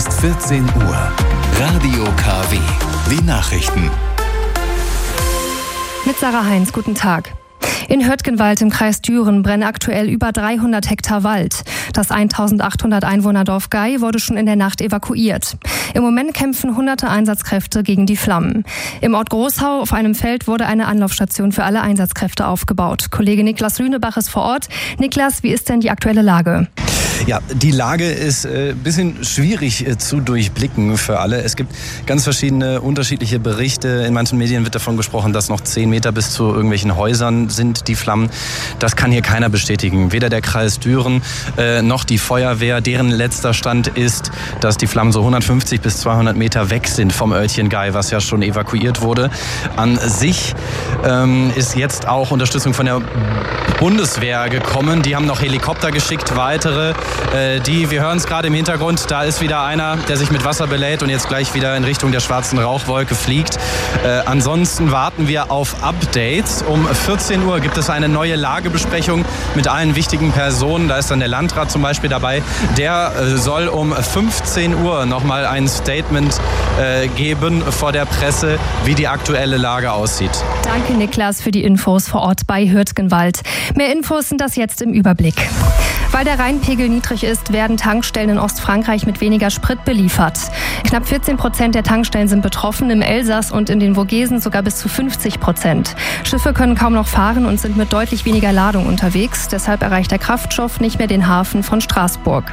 ist 14 Uhr. Radio KW. Die Nachrichten. Mit Sarah Heinz, guten Tag. In Hürtgenwald im Kreis Düren brennen aktuell über 300 Hektar Wald. Das 1800 Einwohnerdorf Gei wurde schon in der Nacht evakuiert. Im Moment kämpfen hunderte Einsatzkräfte gegen die Flammen. Im Ort Großhau auf einem Feld wurde eine Anlaufstation für alle Einsatzkräfte aufgebaut. Kollege Niklas Lünebach ist vor Ort. Niklas, wie ist denn die aktuelle Lage? Ja, die Lage ist ein bisschen schwierig zu durchblicken für alle. Es gibt ganz verschiedene unterschiedliche Berichte. In manchen Medien wird davon gesprochen, dass noch 10 Meter bis zu irgendwelchen Häusern sind die Flammen. Das kann hier keiner bestätigen. Weder der Kreis Düren noch die Feuerwehr. Deren letzter Stand ist, dass die Flammen so 150 bis 200 Meter weg sind vom Örtchen Gei, was ja schon evakuiert wurde. An sich ist jetzt auch Unterstützung von der Bundeswehr gekommen. Die haben noch Helikopter geschickt, weitere. Wir hören es gerade im Hintergrund, da ist wieder einer, der sich mit Wasser belädt und jetzt gleich wieder in Richtung der schwarzen Rauchwolke fliegt. Ansonsten warten wir auf Updates. Um 14 Uhr gibt es eine neue Lagebesprechung mit allen wichtigen Personen. Da ist dann der Landrat zum Beispiel dabei. Der soll um 15 Uhr nochmal ein Statement geben vor der Presse, wie die aktuelle Lage aussieht. Danke, Niklas, für die Infos vor Ort bei Hürtgenwald. Mehr Infos sind das jetzt im Überblick. Weil der Rheinpegel niedrig ist, werden Tankstellen in Ostfrankreich mit weniger Sprit beliefert. Knapp 14% der Tankstellen sind betroffen, im Elsass und in den Vogesen sogar bis zu 50%. Schiffe können kaum noch fahren und sind mit deutlich weniger Ladung unterwegs. Deshalb erreicht der Kraftstoff nicht mehr den Hafen von Straßburg.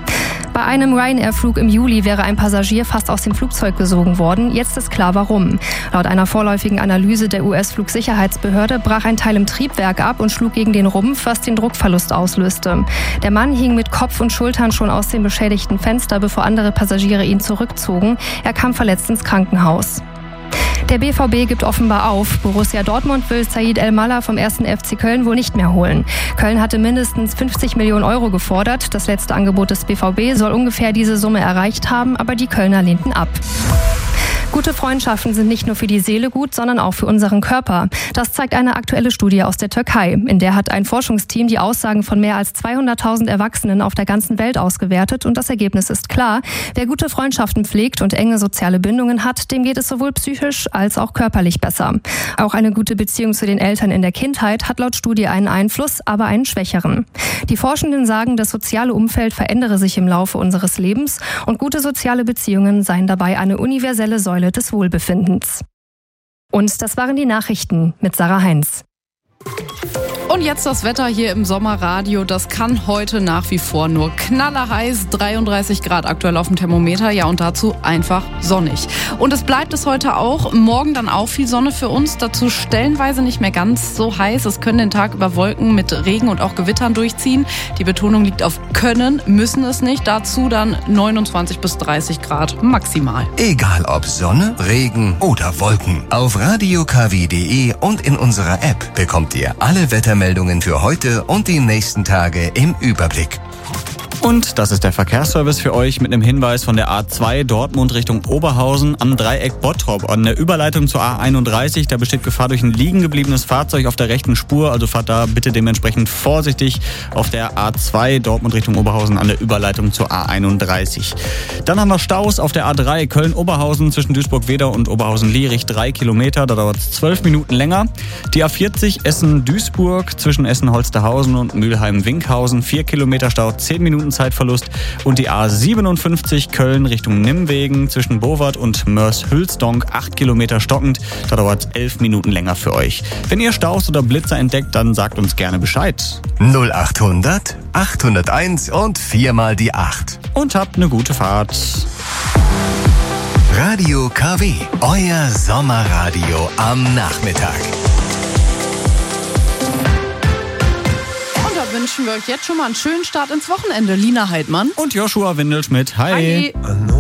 Bei einem Ryanair-Flug im Juli wäre ein Passagier fast aus dem Flugzeug gesogen worden. Jetzt ist klar, warum. Laut einer vorläufigen Analyse der US-Flugsicherheitsbehörde brach ein Teil im Triebwerk ab und schlug gegen den Rumpf, was den Druckverlust auslöste. Der Mann hing mit Kopf und Schultern schon aus dem beschädigten Fenster, bevor andere Passagiere ihn zurückzogen. Er kam verletzt ins Krankenhaus. Der BVB gibt offenbar auf. Borussia Dortmund will Said El-Mallah vom 1. FC Köln wohl nicht mehr holen. Köln hatte mindestens 50 Millionen Euro gefordert. Das letzte Angebot des BVB soll ungefähr diese Summe erreicht haben, aber die Kölner lehnten ab. Gute Freundschaften sind nicht nur für die Seele gut, sondern auch für unseren Körper. Das zeigt eine aktuelle Studie aus der Türkei. In der hat ein Forschungsteam die Aussagen von mehr als 200.000 Erwachsenen auf der ganzen Welt ausgewertet. Und das Ergebnis ist klar. Wer gute Freundschaften pflegt und enge soziale Bindungen hat, dem geht es sowohl psychisch als auch körperlich besser. Auch eine gute Beziehung zu den Eltern in der Kindheit hat laut Studie einen Einfluss, aber einen schwächeren. Die Forschenden sagen, das soziale Umfeld verändere sich im Laufe unseres Lebens und gute soziale Beziehungen seien dabei eine universelle Säule des Wohlbefindens. Und das waren die Nachrichten mit Sarah Heinz. Und jetzt das Wetter hier im Sommerradio. Das kann heute nach wie vor nur knallerheiß, 33 Grad aktuell auf dem Thermometer. Ja, und dazu einfach sonnig. Und es bleibt es heute auch. Morgen dann auch viel Sonne für uns. Dazu stellenweise nicht mehr ganz so heiß. Es können den Tag über Wolken mit Regen und auch Gewittern durchziehen. Die Betonung liegt auf können, müssen es nicht. Dazu dann 29 bis 30 Grad maximal. Egal ob Sonne, Regen oder Wolken. Auf radiokw.de und in unserer App bekommt ihr alle Wettermeldungen für heute und die nächsten Tage im Überblick. Und das ist der Verkehrsservice für euch mit einem Hinweis von der A2 Dortmund Richtung Oberhausen am Dreieck Bottrop. An der Überleitung zur A31, da besteht Gefahr durch ein liegen gebliebenes Fahrzeug auf der rechten Spur. Also fahrt da bitte dementsprechend vorsichtig auf der A2 Dortmund Richtung Oberhausen an der Überleitung zur A31. Dann haben wir Staus auf der A3 Köln-Oberhausen zwischen Duisburg-Wedau und Oberhausen-Lierich 3 Kilometer. Da dauert es 12 Minuten länger. Die A40 Essen-Duisburg zwischen Essen-Holsterhausen und Mülheim-Winkhausen 4 Kilometer Stau, 10 Minuten Zeitverlust. Und die A57 Köln Richtung Nimwegen zwischen Bovard und Mörs-Hülsdonk 8 Kilometer stockend. Da dauert es 11 Minuten länger für euch. Wenn ihr Staus oder Blitzer entdeckt, dann sagt uns gerne Bescheid. 0800 801 und 4 mal die 8. Und habt eine gute Fahrt. Radio KW, euer Sommerradio am Nachmittag. Wünschen wir euch jetzt schon mal einen schönen Start ins Wochenende. Lina Heidmann und Joshua Windelschmidt. Hi. Hi.